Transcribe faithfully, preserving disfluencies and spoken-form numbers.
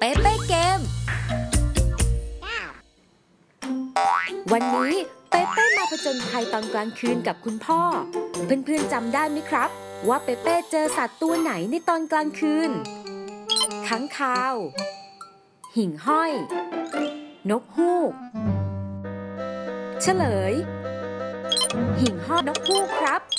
เปเป้เกมวันนี้เปเป้มาผจญภัยตอนกลางคืนกับคุณพ่อเพื่อนๆจำได้ไหมครับว่าเปเป้เจอสัตว์ตัวไหนในตอนกลางคืนค้างคาวหิ่งห้อยนกฮูกเฉลยหิ่งห้อยนกฮูกครับ